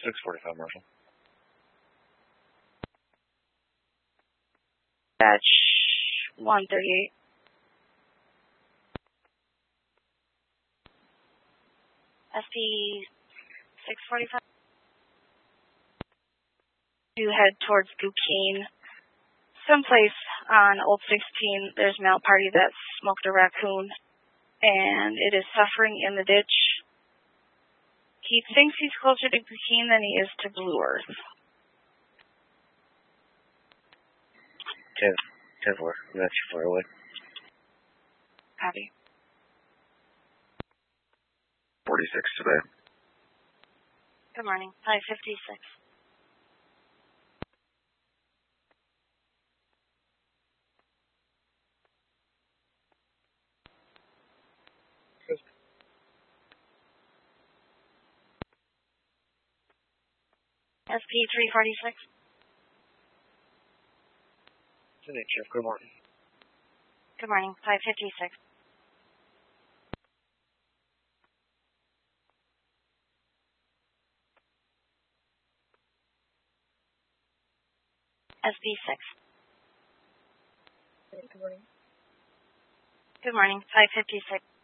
645 Marshall. Batch 138. SP 645. You head towards Bukeen. Someplace on Old 16, there's a male party that smoked a raccoon, and it is suffering in the ditch. He thinks he's closer to Bukeen than he is to Blue Earth. 10-4. I'm not too far away. Copy. 46 today. Good morning. 556. SP 346. Chief, good morning. Good morning. 556. SB 6. Good morning. Good morning. 556.